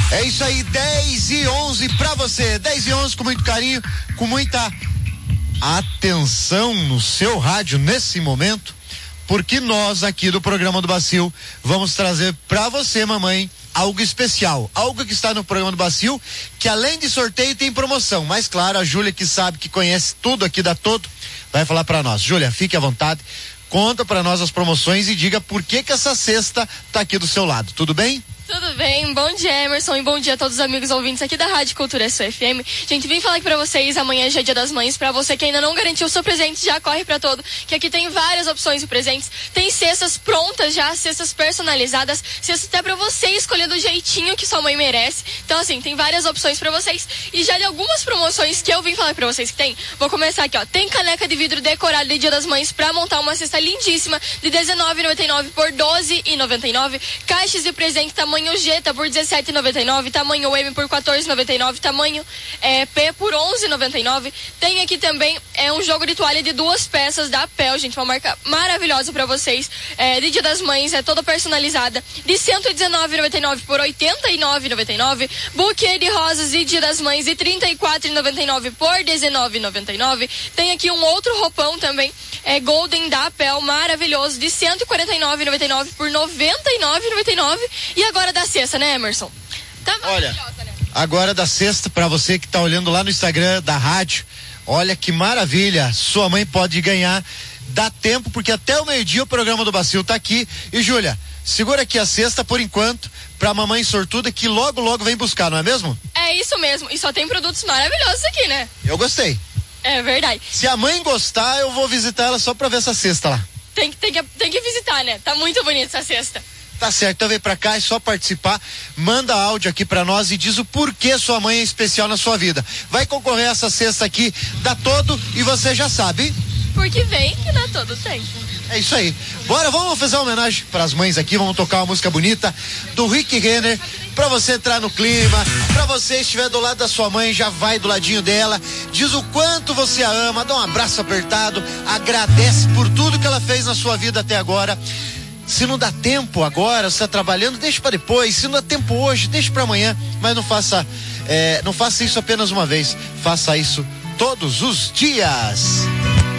É isso aí, 10:11 pra você. 10:11 com muito carinho, com muita atenção no seu rádio nesse momento, porque nós aqui do programa do Bacil vamos trazer pra você, mamãe, algo especial, algo que está no programa do Bacil, que além de sorteio tem promoção, mas claro, a Júlia, que sabe, que conhece tudo aqui da Toto, vai falar pra nós. Júlia, fique à vontade, conta pra nós as promoções e diga por que essa cesta tá aqui do seu lado, tudo bem? Tudo bem, bom dia, Emerson, e bom dia a todos os amigos ouvintes aqui da Rádio Cultura SUFM. Gente, vim falar aqui pra vocês, amanhã já é Dia das Mães, pra você que ainda não garantiu o seu presente, já corre pra todo, que aqui tem várias opções de presentes, tem cestas prontas já, cestas personalizadas, cestas até pra você escolher do jeitinho que sua mãe merece. Então assim, tem várias opções pra vocês, e já de algumas promoções que eu vim falar pra vocês que tem, vou começar aqui, ó, tem caneca de vidro decorada de Dia das Mães pra montar uma cesta lindíssima de R$19,99 por R$12,99, caixas de presente tamanho G tá por R$17,99, tamanho M por R$14,99, tamanho P por R$11,99. Tem aqui também um jogo de toalha de 2 peças da Pel, gente, uma marca maravilhosa pra vocês, de Dia das Mães, toda personalizada, de R$119,99 por R$89,99. Buquê de rosas de Dia das Mães de R$34,99 por R$19,99. Tem aqui um outro roupão também, Golden da Pel, maravilhoso, de R$149,99 por R$99,99. E agora da cesta, né, Emerson? Tá maravilhosa, né? Agora da cesta, pra você que tá olhando lá no Instagram da rádio, olha que maravilha, sua mãe pode ganhar, dá tempo, porque até o meio-dia o programa do Bacil tá aqui. E Júlia, segura aqui a cesta por enquanto, pra mamãe sortuda que logo logo vem buscar, não é mesmo? É isso mesmo, e só tem produtos maravilhosos aqui, né? Eu gostei. É verdade. Se a mãe gostar, eu vou visitar ela só pra ver essa cesta lá. Tem que visitar, né? Tá muito bonita essa cesta. Tá certo, então vem pra cá, é só participar, manda áudio aqui pra nós e diz o porquê sua mãe é especial na sua vida. Vai concorrer a essa cesta aqui, dá todo, e você já sabe. Porque vem que dá todo tem. É isso aí. Bora, vamos fazer uma homenagem pras mães aqui, vamos tocar uma música bonita do Rick Renner, pra você entrar no clima, pra você estiver do lado da sua mãe, já vai do ladinho dela, diz o quanto você a ama, dá um abraço apertado, agradece por tudo que ela fez na sua vida até agora. Se não dá tempo agora, você está trabalhando, deixa para depois. Se não dá tempo hoje, deixa para amanhã. Mas não faça isso apenas uma vez. Faça isso todos os dias.